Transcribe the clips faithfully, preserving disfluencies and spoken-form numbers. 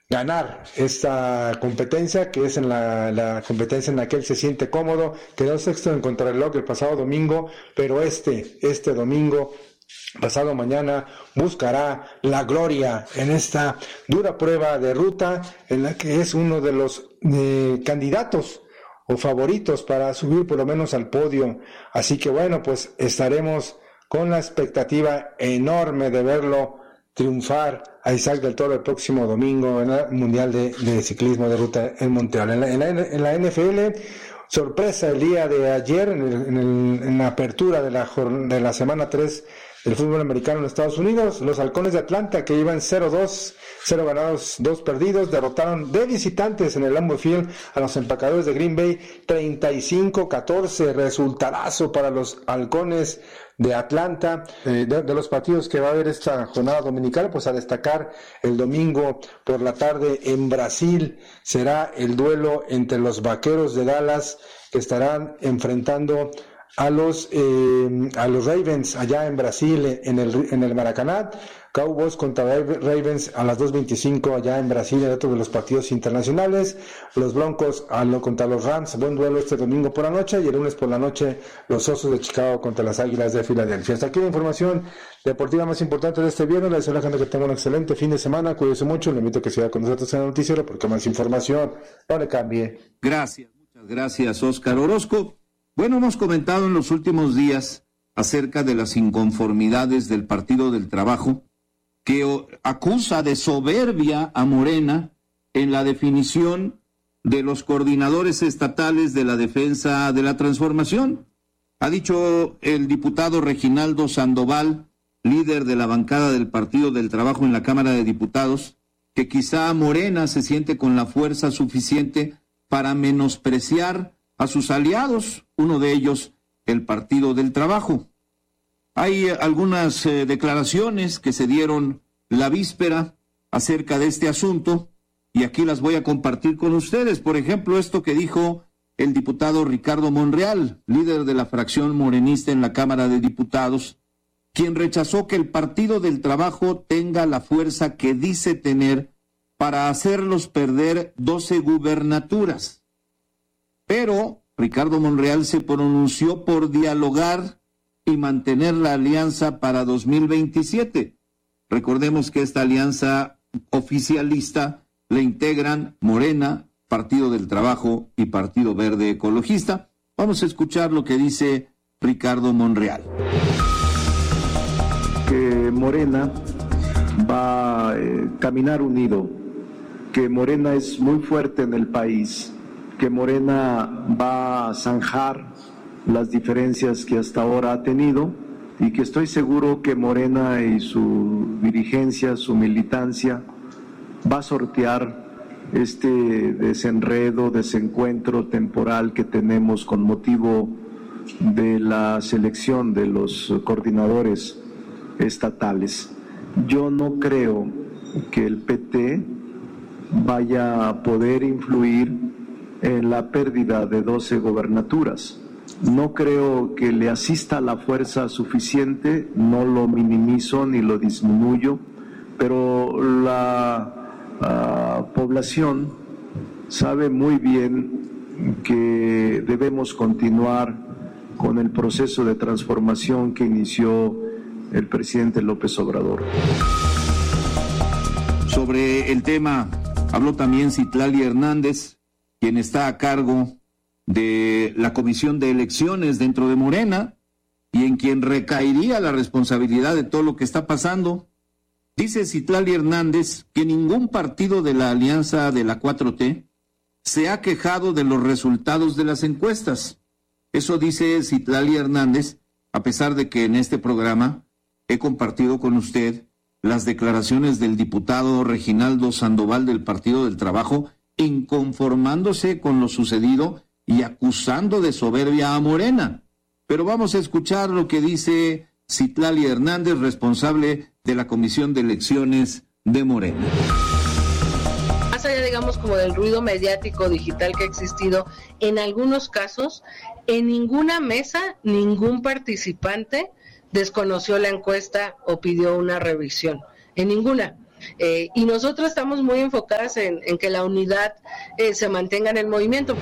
ganar esta competencia, que es en la, la competencia en la que él se siente cómodo. Quedó sexto en contrarreloj el pasado domingo, pero este, este domingo, pasado mañana, buscará la gloria en esta dura prueba de ruta, en la que es uno de los eh, candidatos o favoritos para subir por lo menos al podio. Así que bueno, pues estaremos con la expectativa enorme de verlo triunfar a Isaac del Toro el próximo domingo en el Mundial de, de Ciclismo de Ruta en Montreal. En la, en la, en la N F L, sorpresa el día de ayer en, el, en, el, en la apertura de la, de la semana tres del fútbol americano en Estados Unidos. Los Halcones de Atlanta, que iban cero dos, cero ganados, dos perdidos, derrotaron de visitantes en el Lambeau Field a los Empacadores de Green Bay treinta y cinco a catorce, resultadazo para los Halcones de Atlanta. Eh, de, de los partidos que va a haber esta jornada dominical, pues a destacar el domingo por la tarde en Brasil será el duelo entre los Vaqueros de Dallas, que estarán enfrentando a los eh, a los Ravens allá en Brasil en el en el Maracaná. Cowboys contra Ravens a las dos veinticinco allá en Brasil, en otro de los partidos internacionales. Los Broncos a lo, contra los Rams, buen duelo este domingo por la noche, y el lunes por la noche los Osos de Chicago contra las Águilas de Filadelfia. Hasta aquí la información deportiva más importante de este viernes. Les deseo a la gente que tenga un excelente fin de semana, cuídese mucho, le invito a que siga con nosotros en el noticiero porque más información, no le cambie. Gracias, muchas gracias, Óscar Orozco. Bueno, hemos comentado en los últimos días acerca de las inconformidades del Partido del Trabajo, que acusa de soberbia a Morena en la definición de los coordinadores estatales de la defensa de la transformación. Ha dicho el diputado Reginaldo Sandoval, líder de la bancada del Partido del Trabajo en la Cámara de Diputados, que quizá Morena se siente con la fuerza suficiente para menospreciar a sus aliados, uno de ellos el Partido del Trabajo. Hay algunas eh, declaraciones que se dieron la víspera acerca de este asunto y aquí las voy a compartir con ustedes. Por ejemplo, esto que dijo el diputado Ricardo Monreal, líder de la fracción morenista en la Cámara de Diputados, quien rechazó que el Partido del Trabajo tenga la fuerza que dice tener para hacerlos perder doce gubernaturas. Pero Ricardo Monreal se pronunció por dialogar y mantener la alianza para dos mil veintisiete. Recordemos que esta alianza oficialista la integran Morena, Partido del Trabajo y Partido Verde Ecologista. Vamos a escuchar lo que dice Ricardo Monreal. Que Morena va a eh, caminar unido, que Morena es muy fuerte en el país, que Morena va a zanjar las diferencias que hasta ahora ha tenido y que estoy seguro que Morena y su dirigencia, su militancia, va a sortear este desenredo, desencuentro temporal que tenemos con motivo de la selección de los coordinadores estatales. Yo no creo que el P T vaya a poder influir en la pérdida de doce gobernaturas. No creo que le asista la fuerza suficiente, no lo minimizo ni lo disminuyo, pero la uh, población sabe muy bien que debemos continuar con el proceso de transformación que inició el presidente López Obrador. Sobre el tema habló también Citlali Hernández, quien está a cargo de la Comisión de Elecciones dentro de Morena y en quien recaería la responsabilidad de todo lo que está pasando. Dice Citlali Hernández que ningún partido de la alianza de la cuatro T se ha quejado de los resultados de las encuestas. Eso dice Citlali Hernández, a pesar de que en este programa he compartido con usted las declaraciones del diputado Reginaldo Sandoval del Partido del Trabajo, inconformándose con lo sucedido y acusando de soberbia a Morena. Pero vamos a escuchar lo que dice Citlali Hernández, responsable de la Comisión de Elecciones de Morena. Más allá, digamos, como del ruido mediático digital que ha existido, en algunos casos, en ninguna mesa, ningún participante desconoció la encuesta o pidió una revisión. En ninguna. Eh, y nosotros estamos muy enfocadas en, en que la unidad eh, se mantenga en el movimiento.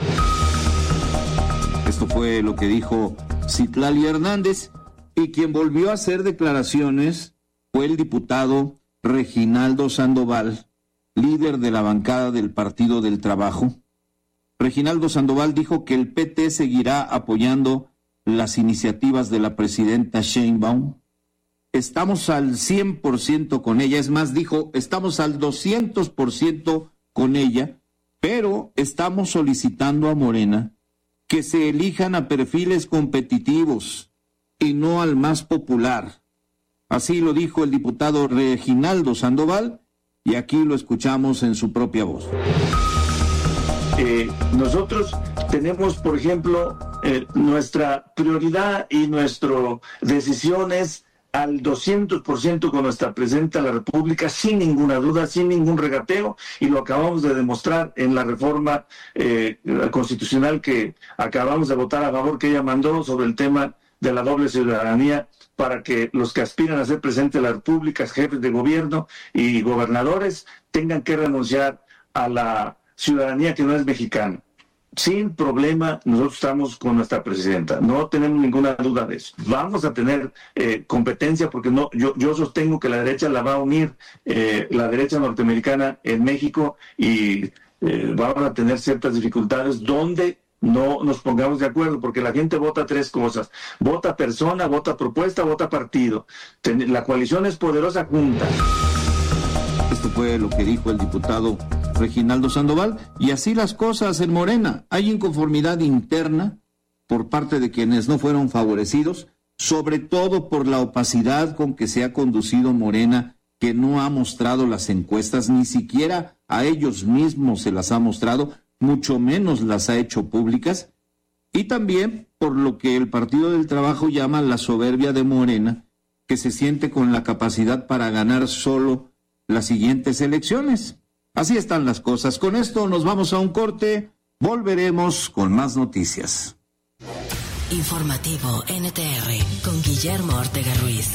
Esto fue lo que dijo Citlali Hernández, y quien volvió a hacer declaraciones fue el diputado Reginaldo Sandoval, líder de la bancada del Partido del Trabajo. Reginaldo Sandoval dijo que el P T seguirá apoyando las iniciativas de la presidenta Sheinbaum. Estamos al cien por ciento con ella, es más, dijo, estamos al doscientos por ciento con ella, pero estamos solicitando a Morena que se elijan a perfiles competitivos y no al más popular. Así lo dijo el diputado Reginaldo Sandoval, y aquí lo escuchamos en su propia voz. Eh, nosotros tenemos, por ejemplo, eh, nuestra prioridad y nuestra decisión es al doscientos por ciento con nuestra presidenta de la República, sin ninguna duda, sin ningún regateo, y lo acabamos de demostrar en la reforma eh, constitucional que acabamos de votar a favor, que ella mandó sobre el tema de la doble ciudadanía, para que los que aspiran a ser presidente de la República, jefes de gobierno y gobernadores, tengan que renunciar a la ciudadanía que no es mexicana. Sin problema, nosotros estamos con nuestra presidenta, no tenemos ninguna duda de eso. Vamos a tener eh, competencia, porque no, yo, yo sostengo que la derecha la va a unir, eh, la derecha norteamericana en México, y eh, vamos a tener ciertas dificultades donde no nos pongamos de acuerdo, porque la gente vota tres cosas: vota persona, vota propuesta, vota partido. La coalición es poderosa junta. Esto fue lo que dijo el diputado Reginaldo Sandoval, y así las cosas en Morena. Hay inconformidad interna por parte de quienes no fueron favorecidos, sobre todo por la opacidad con que se ha conducido Morena, que no ha mostrado las encuestas, ni siquiera a ellos mismos se las ha mostrado, mucho menos las ha hecho públicas, y también por lo que el Partido del Trabajo llama la soberbia de Morena, que se siente con la capacidad para ganar solo las siguientes elecciones. Así están las cosas. Con esto nos vamos a un corte, volveremos con más noticias. Informativo N T R con Guillermo Ortega Ruiz.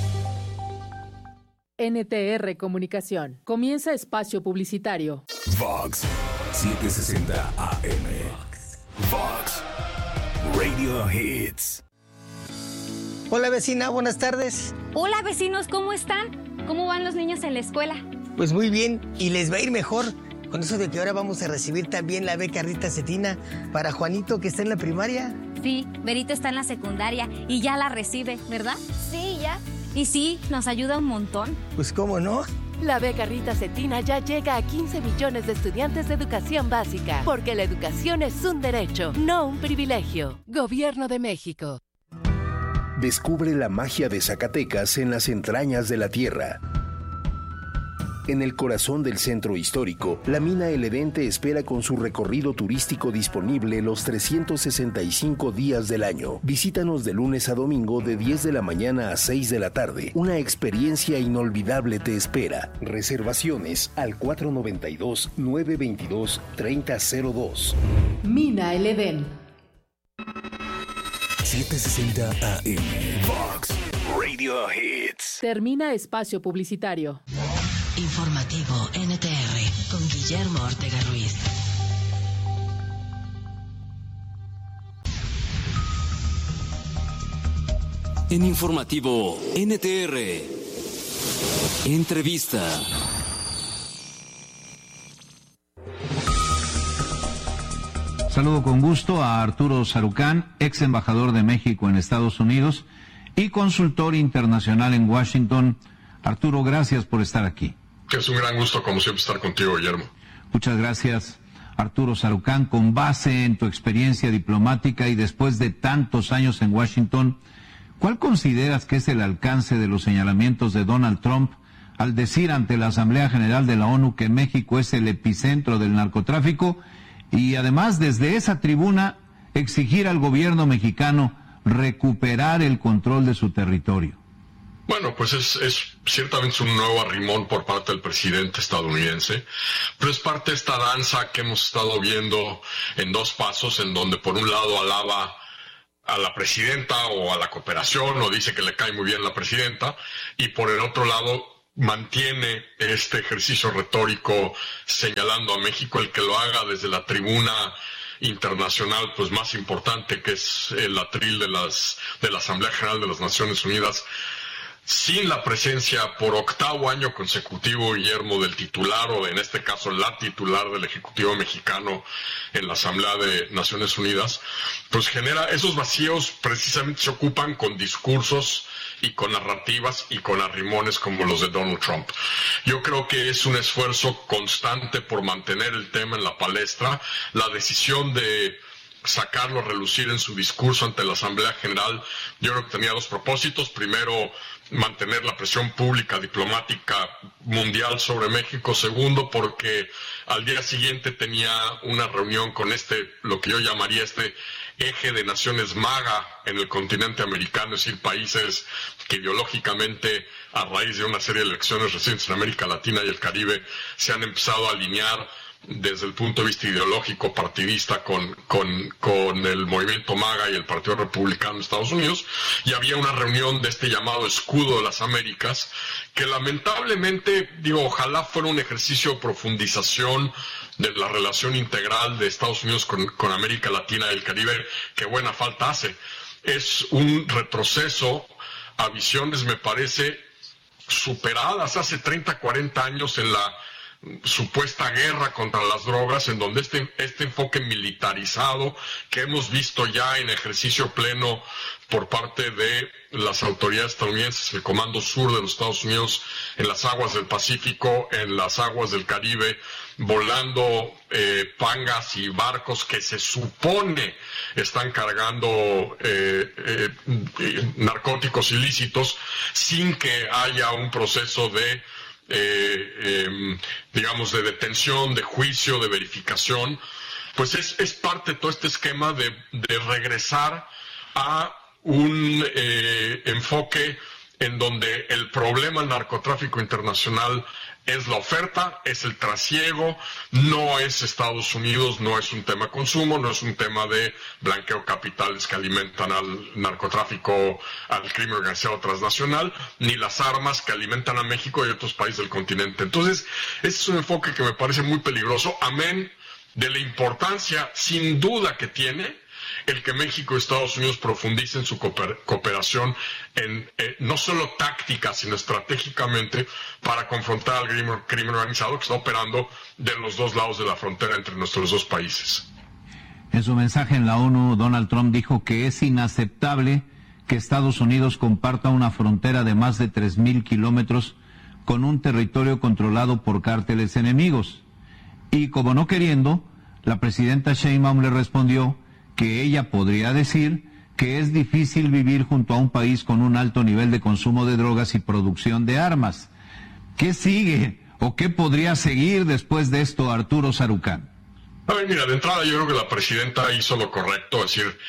N T R Comunicación. Comienza espacio publicitario. Vox setecientos sesenta A M. Vox Radio Hits. Hola vecina, buenas tardes. Hola vecinos, ¿cómo están? ¿Cómo van los niños en la escuela? Pues muy bien, y les va a ir mejor con eso de que ahora vamos a recibir también la beca Rita Cetina para Juanito, que está en la primaria. Sí, Berito está en la secundaria y ya la recibe, ¿verdad? Sí, ya. Y sí, nos ayuda un montón. Pues cómo no. La beca Rita Cetina ya llega a quince millones de estudiantes de educación básica, porque la educación es un derecho, no un privilegio. Gobierno de México. Descubre la magia de Zacatecas en las entrañas de la tierra. En el corazón del centro histórico, la mina El Edén te espera con su recorrido turístico disponible los trescientos sesenta y cinco días del año. Visítanos de lunes a domingo de diez de la mañana a seis de la tarde. Una experiencia inolvidable te espera. Reservaciones al cuatro noventa y dos, nueve veintidós, treinta cero dos. Mina El Edén. setecientos sesenta A M. Vox Radio Hits. Termina espacio publicitario. Informativo N T R con Guillermo Ortega Ruiz. En Informativo N T R. Entrevista. Saludo con gusto a Arturo Sarucán, ex embajador de México en Estados Unidos y consultor internacional en Washington. Arturo, gracias por estar aquí. Es un gran gusto, como siempre, estar contigo, Guillermo. Muchas gracias, Arturo Sarucán. Con base en tu experiencia diplomática y después de tantos años en Washington, ¿cuál consideras que es el alcance de los señalamientos de Donald Trump al decir ante la Asamblea General de la ONU que México es el epicentro del narcotráfico y además desde esa tribuna exigir al gobierno mexicano recuperar el control de su territorio? Bueno, pues es, es ciertamente un nuevo arrimón por parte del presidente estadounidense, pero es parte de esta danza que hemos estado viendo en dos pasos, en donde por un lado alaba a la presidenta o a la cooperación, o dice que le cae muy bien la presidenta, y por el otro lado mantiene este ejercicio retórico señalando a México, el que lo haga desde la tribuna internacional pues más importante, que es el atril de las de la Asamblea General de las Naciones Unidas, sin la presencia por octavo año consecutivo, Guillermo, del titular, o en este caso la titular del Ejecutivo mexicano en la Asamblea de Naciones Unidas, pues genera esos vacíos. Precisamente se ocupan con discursos y con narrativas y con arrimones como los de Donald Trump. Yo creo que es un esfuerzo constante por mantener el tema en la palestra. La decisión de sacarlo a relucir en su discurso ante la Asamblea General, yo creo que tenía dos propósitos. Primero, mantener la presión pública diplomática mundial sobre México. Segundo, porque al día siguiente tenía una reunión con este, lo que yo llamaría este eje de naciones maga en el continente americano, es decir, países que ideológicamente, a raíz de una serie de elecciones recientes en América Latina y el Caribe, se han empezado a alinear desde el punto de vista ideológico partidista con, con, con el movimiento MAGA y el Partido Republicano de Estados Unidos, y había una reunión de este llamado Escudo de las Américas, que lamentablemente, digo, ojalá fuera un ejercicio de profundización de la relación integral de Estados Unidos con, con América Latina y el Caribe, que buena falta hace. Es un retroceso a visiones, me parece, superadas hace treinta, cuarenta años en la supuesta guerra contra las drogas, en donde este, este enfoque militarizado que hemos visto ya en ejercicio pleno por parte de las autoridades estadounidenses, el Comando Sur de los Estados Unidos, en las aguas del Pacífico, en las aguas del Caribe, volando eh, pangas y barcos que se supone están cargando eh, eh, eh, narcóticos ilícitos, sin que haya un proceso de Eh, eh, digamos, de detención, de juicio, de verificación. Pues es, es parte de todo este esquema de, de regresar a un eh, enfoque en donde el problema del narcotráfico internacional es la oferta, es el trasiego, no es Estados Unidos, no es un tema de consumo, no es un tema de blanqueo de capitales que alimentan al narcotráfico, al crimen organizado transnacional, ni las armas que alimentan a México y otros países del continente. Entonces, ese es un enfoque que me parece muy peligroso, amén de la importancia sin duda que tiene el que México y Estados Unidos profundicen su cooper cooperación en eh, no solo táctica, sino estratégicamente, para confrontar al crimen, crimen organizado que está operando de los dos lados de la frontera entre nuestros dos países. En su mensaje en la ONU, Donald Trump dijo que es inaceptable que Estados Unidos comparta una frontera de más de tres mil kilómetros con un territorio controlado por cárteles enemigos. Y como no queriendo, la presidenta Sheinbaum le respondió que ella podría decir que es difícil vivir junto a un país con un alto nivel de consumo de drogas y producción de armas. ¿Qué sigue o qué podría seguir después de esto, Arturo Sarucán? A ver, mira, de entrada yo creo que la presidenta hizo lo correcto, es decir,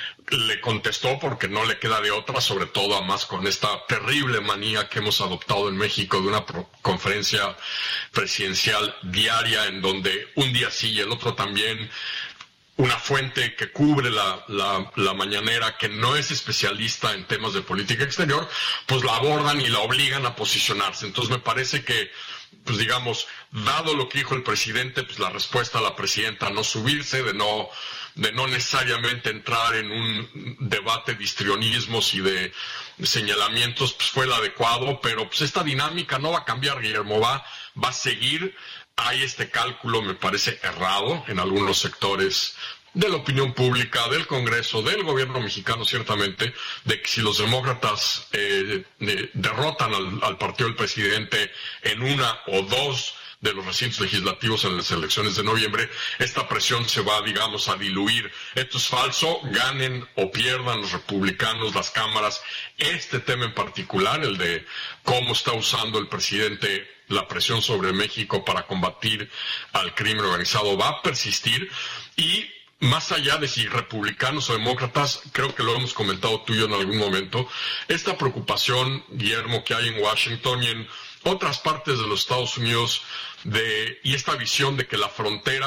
le contestó porque no le queda de otra, sobre todo además con esta terrible manía que hemos adoptado en México de una conferencia presidencial diaria en donde un día sí y el otro también una fuente que cubre la, la, la mañanera, que no es especialista en temas de política exterior, pues la abordan y la obligan a posicionarse. Entonces me parece que, pues digamos, dado lo que dijo el presidente, pues la respuesta a la presidenta a no subirse, de no, de no necesariamente entrar en un debate de histrionismos y de señalamientos, pues fue el adecuado, pero pues esta dinámica no va a cambiar, Guillermo, va, va a seguir. Hay este cálculo, me parece errado, en algunos sectores de la opinión pública, del Congreso, del gobierno mexicano, ciertamente, de que si los demócratas eh, de, derrotan al, al partido del presidente en una o dos de los recintos legislativos en las elecciones de noviembre, esta presión se va, digamos, a diluir. Esto es falso, ganen o pierdan los republicanos las cámaras. Este tema en particular, el de cómo está usando el presidente la presión sobre México para combatir al crimen organizado, va a persistir. Y más allá de si republicanos o demócratas, creo que lo hemos comentado tú y yo en algún momento, esta preocupación, Guillermo, que hay en Washington y en otras partes de los Estados Unidos, de, y esta visión de que la frontera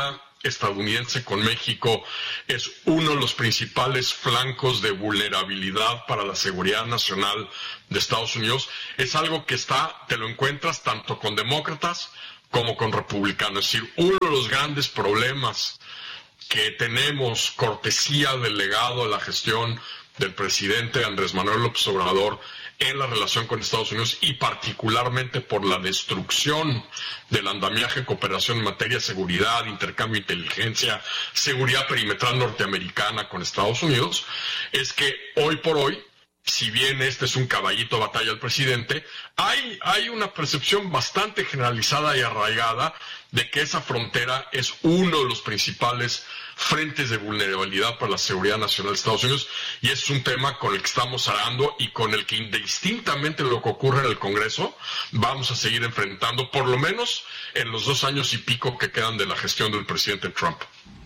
estadounidense con México es uno de los principales flancos de vulnerabilidad para la seguridad nacional de Estados Unidos, es algo que está, te lo encuentras tanto con demócratas como con republicanos. Es decir, uno de los grandes problemas que tenemos, cortesía del legado de la gestión del presidente Andrés Manuel López Obrador en la relación con Estados Unidos, y particularmente por la destrucción del andamiaje de cooperación en materia de seguridad, intercambio de inteligencia, seguridad perimetral norteamericana con Estados Unidos, es que hoy por hoy, si bien este es un caballito de batalla del presidente, hay, hay una percepción bastante generalizada y arraigada de que esa frontera es uno de los principales frentes de vulnerabilidad para la seguridad nacional de Estados Unidos, y es un tema con el que estamos hablando y con el que indistintamente lo que ocurre en el Congreso vamos a seguir enfrentando, por lo menos en los dos años y pico que quedan de la gestión del presidente Trump.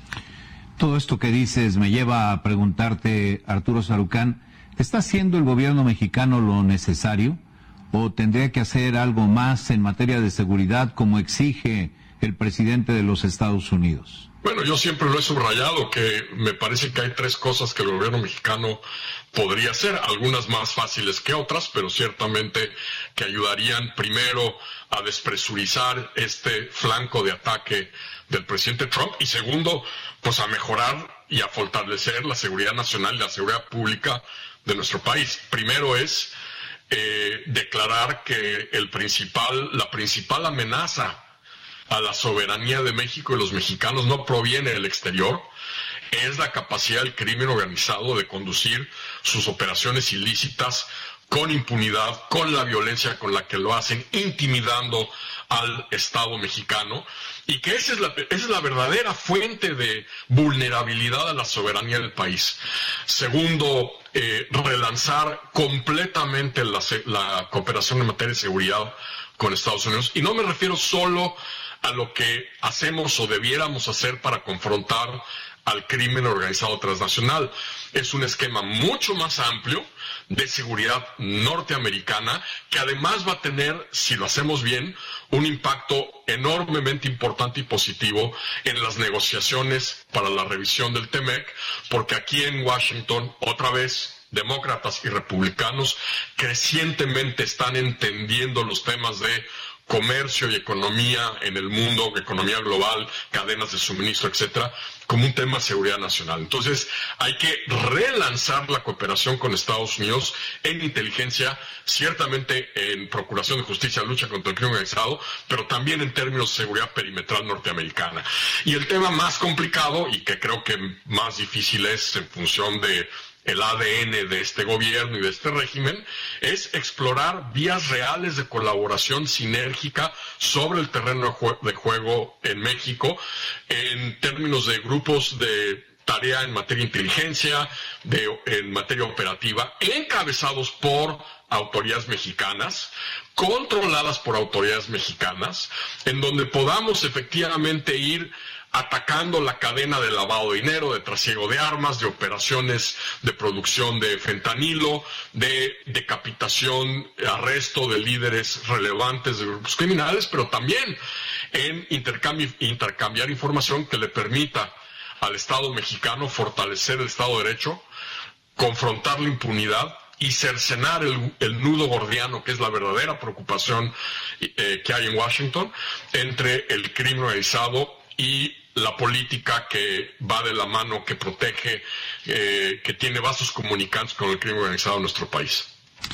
Todo esto que dices me lleva a preguntarte, Arturo Sarucán, ¿está haciendo el gobierno mexicano lo necesario o tendría que hacer algo más en materia de seguridad como exige el presidente de los Estados Unidos? Bueno, yo siempre lo he subrayado, que me parece que hay tres cosas que el gobierno mexicano podría hacer, algunas más fáciles que otras, pero ciertamente que ayudarían primero a despresurizar este flanco de ataque del presidente Trump, y segundo, pues a mejorar y a fortalecer la seguridad nacional y la seguridad pública de nuestro país. Primero es eh, declarar que el principal, la principal amenaza a la soberanía de México y los mexicanos no proviene del exterior, es la capacidad del crimen organizado de conducir sus operaciones ilícitas con impunidad, con la violencia con la que lo hacen, intimidando al Estado mexicano, y que esa es la, esa es la verdadera fuente de vulnerabilidad a la soberanía del país. Segundo, eh, relanzar completamente la, la cooperación en materia de seguridad con Estados Unidos, y no me refiero solo a lo que hacemos o debiéramos hacer para confrontar al crimen organizado transnacional. Es un esquema mucho más amplio de seguridad norteamericana que además va a tener, si lo hacemos bien, un impacto enormemente importante y positivo en las negociaciones para la revisión del T M E C, porque aquí en Washington, otra vez, demócratas y republicanos crecientemente están entendiendo los temas de comercio y economía en el mundo, economía global, cadenas de suministro, etcétera, como un tema de seguridad nacional. Entonces, hay que relanzar la cooperación con Estados Unidos en inteligencia, ciertamente en procuración de justicia, lucha contra el crimen organizado, pero también en términos de seguridad perimetral norteamericana. Y el tema más complicado, y que creo que más difícil es en función de el A D N de este gobierno y de este régimen, es explorar vías reales de colaboración sinérgica sobre el terreno de, jue- de juego en México, en términos de grupos de tarea en materia de inteligencia, de, en materia operativa, encabezados por autoridades mexicanas, controladas por autoridades mexicanas, en donde podamos efectivamente ir atacando la cadena de lavado de dinero, de trasiego de armas, de operaciones de producción de fentanilo, de decapitación, arresto de líderes relevantes de grupos criminales, pero también en intercambio, intercambiar información que le permita al Estado mexicano fortalecer el Estado de Derecho, confrontar la impunidad y cercenar el, el nudo gordiano, que es la verdadera preocupación eh, que hay en Washington, entre el crimen organizado y la política que va de la mano, que protege, eh, que tiene vasos comunicantes con el crimen organizado en nuestro país.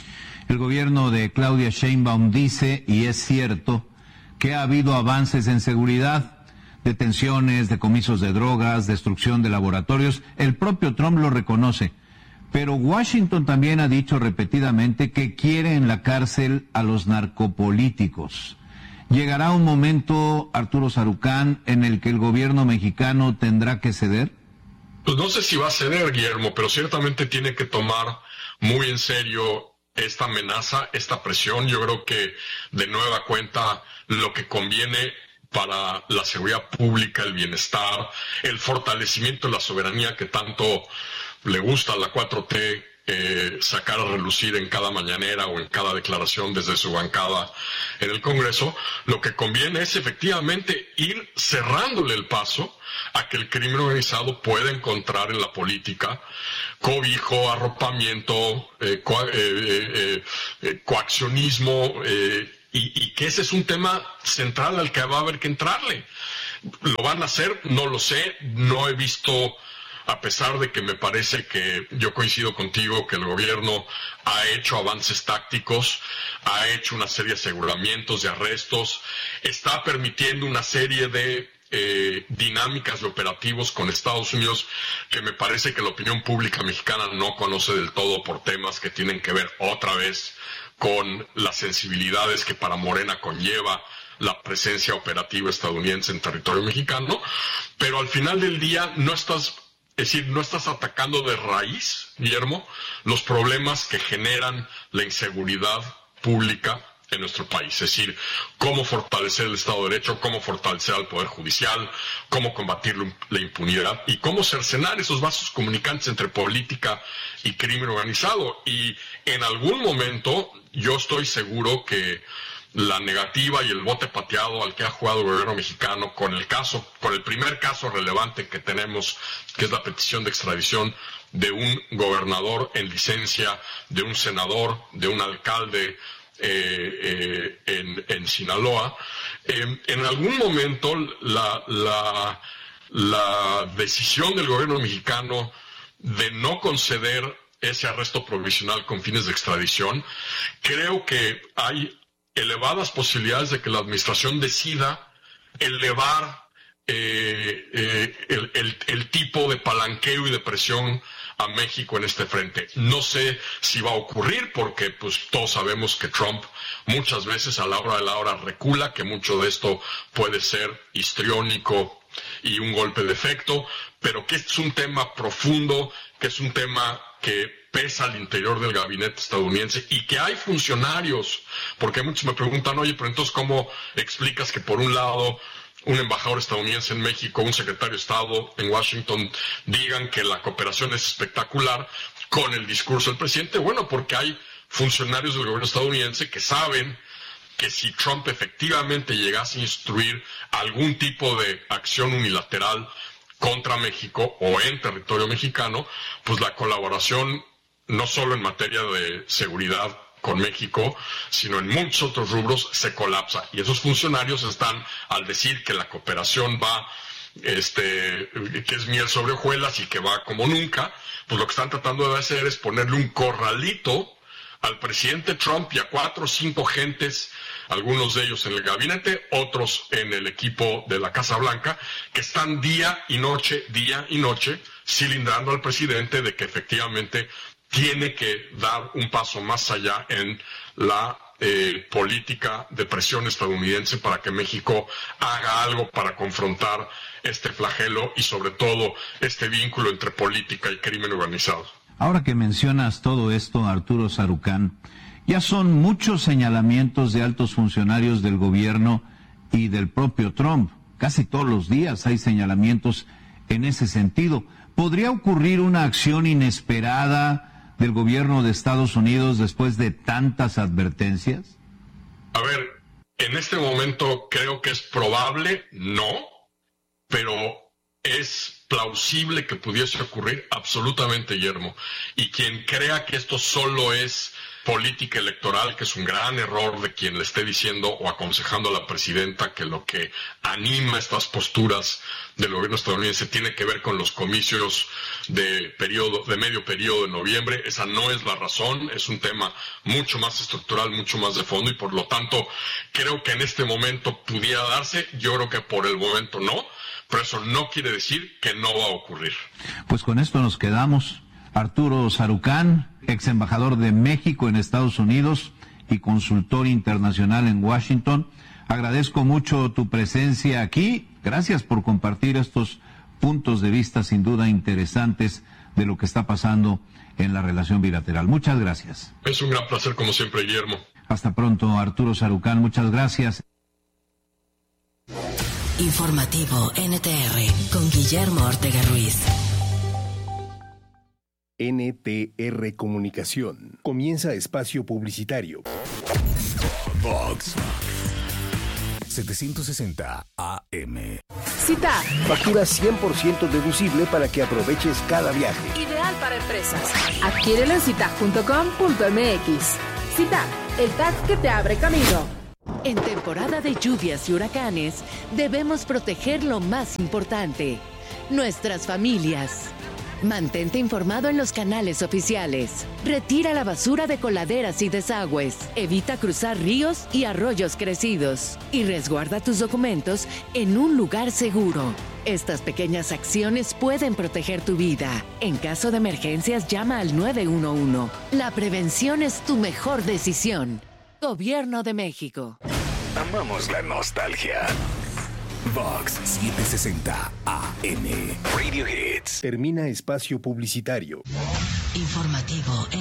El gobierno de Claudia Sheinbaum dice, y es cierto, que ha habido avances en seguridad, detenciones, decomisos de drogas, destrucción de laboratorios. El propio Trump lo reconoce. Pero Washington también ha dicho repetidamente que quiere en la cárcel a los narcopolíticos. ¿Llegará un momento, Arturo Sarucán, en el que el gobierno mexicano tendrá que ceder? Pues no sé si va a ceder, Guillermo, pero ciertamente tiene que tomar muy en serio esta amenaza, esta presión. Yo creo que de nueva cuenta lo que conviene para la seguridad pública, el bienestar, el fortalecimiento de la soberanía que tanto le gusta a la cuatro T eh, sacar a relucir en cada mañanera o en cada declaración desde su bancada en el Congreso. Lo que conviene es efectivamente ir cerrándole el paso a que el crimen organizado pueda encontrar en la política cobijo, arropamiento, eh, coa, eh, eh, eh, coaccionismo, eh, y, y que ese es un tema central al que va a haber que entrarle. ¿Lo van a hacer? No lo sé, no he visto... A pesar de que me parece que yo coincido contigo que el gobierno ha hecho avances tácticos, ha hecho una serie de aseguramientos, de arrestos, está permitiendo una serie de eh, dinámicas de operativos con Estados Unidos que me parece que la opinión pública mexicana no conoce del todo por temas que tienen que ver otra vez con las sensibilidades que para Morena conlleva la presencia operativa estadounidense en territorio mexicano, pero al final del día no estás... Es decir, no estás atacando de raíz, Guillermo, los problemas que generan la inseguridad pública en nuestro país. Es decir, cómo fortalecer el Estado de Derecho, cómo fortalecer al Poder Judicial, cómo combatir la impunidad y cómo cercenar esos vasos comunicantes entre política y crimen organizado. Y en algún momento yo estoy seguro que la negativa y el bote pateado al que ha jugado el gobierno mexicano con el caso, con el primer caso relevante que tenemos, que es la petición de extradición de un gobernador en licencia, de un senador, de un alcalde eh, eh, en, en Sinaloa, eh, en algún momento la, la, la decisión del gobierno mexicano de no conceder ese arresto provisional con fines de extradición, creo que hay elevadas posibilidades de que la administración decida elevar eh, eh, el, el, el tipo de palanqueo y de presión a México en este frente. No sé si va a ocurrir porque pues todos sabemos que Trump muchas veces a la hora de la hora recula, que mucho de esto puede ser histriónico y un golpe de efecto, pero que es un tema profundo, que es un tema que pesa al interior del gabinete estadounidense y que hay funcionarios, porque muchos me preguntan, oye, pero entonces ¿cómo explicas que por un lado un embajador estadounidense en México, un secretario de Estado en Washington digan que la cooperación es espectacular con el discurso del presidente? Bueno, porque hay funcionarios del gobierno estadounidense que saben que si Trump efectivamente llegase a instruir algún tipo de acción unilateral contra México o en territorio mexicano, pues la colaboración no solo en materia de seguridad con México, sino en muchos otros rubros se colapsa. Y esos funcionarios están, al decir que la cooperación va, este, que es miel sobre hojuelas y que va como nunca, pues lo que están tratando de hacer es ponerle un corralito al presidente Trump y a cuatro o cinco gentes, algunos de ellos en el gabinete, otros en el equipo de la Casa Blanca, que están día y noche, día y noche, cilindrando al presidente de que efectivamente tiene que dar un paso más allá en la eh, política de presión estadounidense para que México haga algo para confrontar este flagelo y sobre todo este vínculo entre política y crimen organizado. Ahora que mencionas todo esto, Arturo Sarucán, ya son muchos señalamientos de altos funcionarios del gobierno y del propio Trump. Casi todos los días hay señalamientos en ese sentido. ¿Podría ocurrir una acción inesperada del gobierno de Estados Unidos después de tantas advertencias? A ver, en este momento creo que es probable, no, pero es plausible que pudiese ocurrir absolutamente, Guillermo. Y quien crea que esto solo es política electoral, que es un gran error de quien le esté diciendo o aconsejando a la presidenta que lo que anima estas posturas del gobierno estadounidense tiene que ver con los comicios de periodo, de medio periodo de noviembre, esa no es la razón, es un tema mucho más estructural, mucho más de fondo y por lo tanto creo que en este momento pudiera darse, yo creo que por el momento no, pero eso no quiere decir que no va a ocurrir. Pues con esto nos quedamos. Arturo Sarucán, ex embajador de México en Estados Unidos y consultor internacional en Washington, agradezco mucho tu presencia aquí. Gracias por compartir estos puntos de vista sin duda interesantes de lo que está pasando en la relación bilateral. Muchas gracias. Es un gran placer como siempre, Guillermo. Hasta pronto, Arturo Sarucán. Muchas gracias. Informativo N T R con Guillermo Ortega Ruiz. N T R Comunicación. Comienza espacio publicitario. Vox setecientos sesenta A M. Cita. Factura cien por ciento deducible para que aproveches cada viaje. Ideal para empresas. Adquiérelo en cita punto com punto m x. Cita, el tag que te abre camino. En temporada de lluvias y huracanes, debemos proteger lo más importante, nuestras familias. Mantente informado en los canales oficiales. Retira la basura de coladeras y desagües. Evita cruzar ríos y arroyos crecidos. Y resguarda tus documentos en un lugar seguro. Estas pequeñas acciones pueden proteger tu vida. En caso de emergencias, llama al nueve uno uno. La prevención es tu mejor decisión. Gobierno de México. Amamos la nostalgia. Vox setecientos sesenta A M. Radio Hits. Termina espacio publicitario. Informativo